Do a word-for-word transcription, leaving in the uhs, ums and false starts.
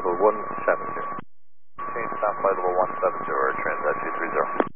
level one seven zero. Change stop flight level one seven zero, transat two three zero.